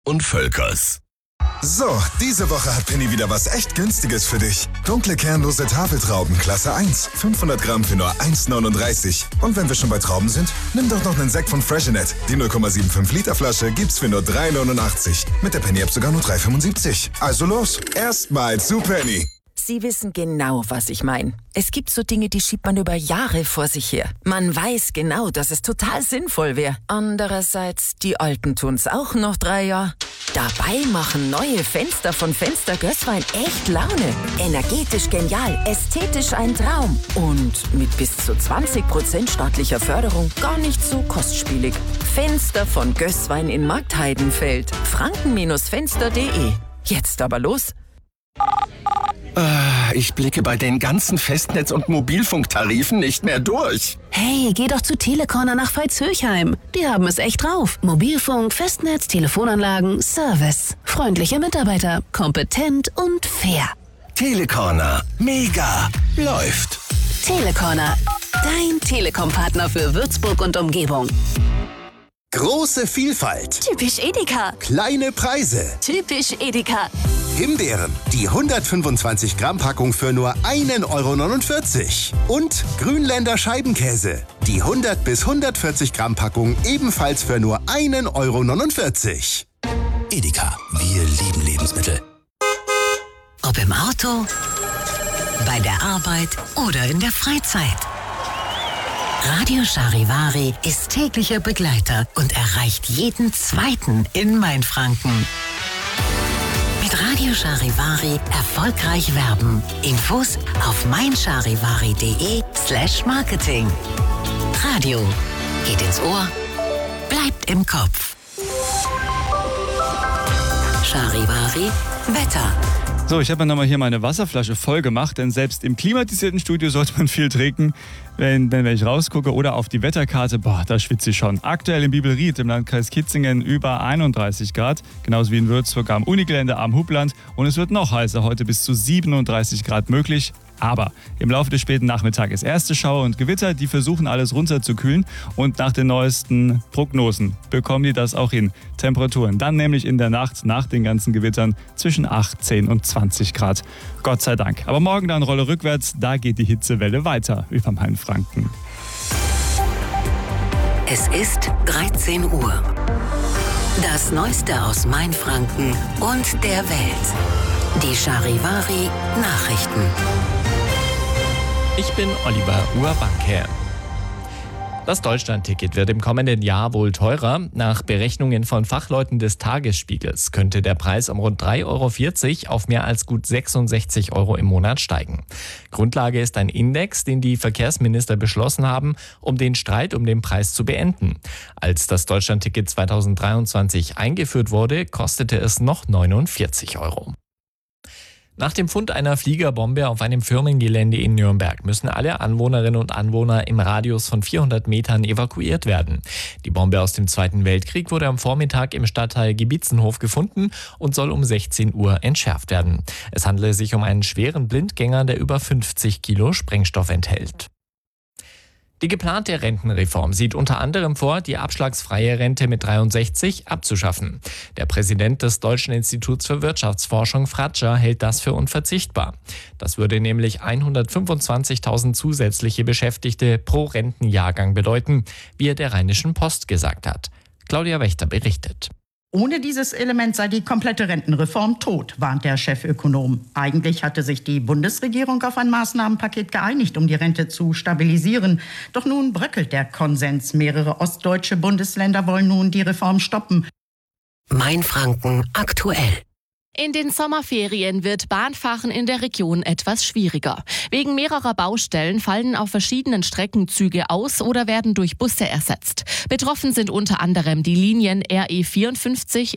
und Völkers. So, diese Woche hat Penny wieder was echt Günstiges für dich. Dunkle kernlose Tafeltrauben, Klasse 1. 500 Gramm für nur 1,39. Und wenn wir schon bei Trauben sind, nimm doch noch einen Sekt von Freshenet. Die 0,75 Liter Flasche gibt's für nur 3,89. Mit der Penny-App sogar nur 3,75. Also los, erstmal zu Penny. Sie wissen genau, was ich meine. Es gibt so Dinge, die schiebt man über Jahre vor sich her. Man weiß genau, dass es total sinnvoll wäre. Andererseits, die Alten tun's auch noch 3 Jahre. Dabei machen neue Fenster von Fenster Gößwein echt Laune. Energetisch genial, ästhetisch ein Traum. Und mit bis zu 20% staatlicher Förderung gar nicht so kostspielig. Fenster von Gößwein in Marktheidenfeld. Franken-Fenster.de. Jetzt aber los. Ich blicke bei den ganzen Festnetz- und Mobilfunktarifen nicht mehr durch. Hey, geh doch zu Telecorner nach Veitshöchheim. Die haben es echt drauf. Mobilfunk, Festnetz, Telefonanlagen, Service. Freundliche Mitarbeiter, kompetent und fair. Telecorner. Mega. Läuft. Telecorner. Dein Telekom-Partner für Würzburg und Umgebung. Große Vielfalt. Typisch Edeka. Kleine Preise. Typisch Edeka. Himbeeren, die 125 Gramm Packung für nur 1,49 €. Und Grünländer Scheibenkäse, die 100 bis 140 Gramm Packung ebenfalls für nur 1,49 €. Edeka, wir lieben Lebensmittel. Ob im Auto, bei der Arbeit oder in der Freizeit. Radio Charivari ist täglicher Begleiter und erreicht jeden Zweiten in Mainfranken. Mit Radio Charivari erfolgreich werben. Infos auf meincharivari.de/Marketing. Radio geht ins Ohr, bleibt im Kopf. Charivari Wetter. So, ich habe mir nochmal hier meine Wasserflasche voll gemacht, denn selbst im klimatisierten Studio sollte man viel trinken. Wenn ich rausgucke oder auf die Wetterkarte, da schwitze ich schon. Aktuell in Bibelried im Landkreis Kitzingen über 31 Grad, genauso wie in Würzburg am Unigelände am Hubland. Und es wird noch heißer, heute bis zu 37 Grad möglich. Aber im Laufe des späten Nachmittags erste Schauer und Gewitter, die versuchen alles runterzukühlen. Und nach den neuesten Prognosen bekommen die das auch hin. Temperaturen dann nämlich in der Nacht nach den ganzen Gewittern zwischen 18 und 20 Grad. Gott sei Dank. Aber morgen dann Rolle rückwärts, da geht die Hitzewelle weiter über Mainfranken. Es ist 13 Uhr. Das Neueste aus Mainfranken und der Welt. Die Charivari Nachrichten. Ich bin Oliver Urbanke. Das Deutschland-Ticket wird im kommenden Jahr wohl teurer. Nach Berechnungen von Fachleuten des Tagesspiegels könnte der Preis um rund 3,40 € auf mehr als gut 66 € im Monat steigen. Grundlage ist ein Index, den die Verkehrsminister beschlossen haben, um den Streit um den Preis zu beenden. Als das Deutschland-Ticket 2023 eingeführt wurde, kostete es noch 49 €. Nach dem Fund einer Fliegerbombe auf einem Firmengelände in Nürnberg müssen alle Anwohnerinnen und Anwohner im Radius von 400 Metern evakuiert werden. Die Bombe aus dem Zweiten Weltkrieg wurde am Vormittag im Stadtteil Giebitzenhof gefunden und soll um 16 Uhr entschärft werden. Es handele sich um einen schweren Blindgänger, der über 50 Kilo Sprengstoff enthält. Die geplante Rentenreform sieht unter anderem vor, die abschlagsfreie Rente mit 63 abzuschaffen. Der Präsident des Deutschen Instituts für Wirtschaftsforschung, Fratscher, hält das für unverzichtbar. Das würde nämlich 125.000 zusätzliche Beschäftigte pro Rentenjahrgang bedeuten, wie er der Rheinischen Post gesagt hat. Claudia Wächter berichtet. Ohne dieses Element sei die komplette Rentenreform tot, warnt der Chefökonom. Eigentlich hatte sich die Bundesregierung auf ein Maßnahmenpaket geeinigt, um die Rente zu stabilisieren. Doch nun bröckelt der Konsens. Mehrere ostdeutsche Bundesländer wollen nun die Reform stoppen. Mainfranken aktuell. In den Sommerferien wird Bahnfahren in der Region etwas schwieriger. Wegen mehrerer Baustellen fallen auf verschiedenen Strecken Züge aus oder werden durch Busse ersetzt. Betroffen sind unter anderem die Linien RE54,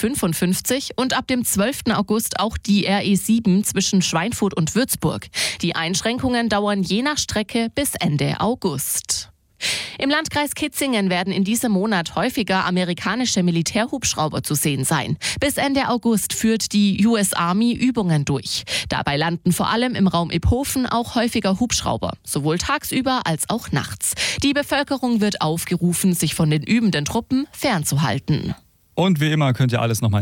RE55 und ab dem 12. August auch die RE7 zwischen Schweinfurt und Würzburg. Die Einschränkungen dauern je nach Strecke bis Ende August. Im Landkreis Kitzingen werden in diesem Monat häufiger amerikanische Militärhubschrauber zu sehen sein. Bis Ende August führt die US Army Übungen durch. Dabei landen vor allem im Raum Iphofen auch häufiger Hubschrauber, sowohl tagsüber als auch nachts. Die Bevölkerung wird aufgerufen, sich von den übenden Truppen fernzuhalten. Und wie immer könnt ihr alles nochmal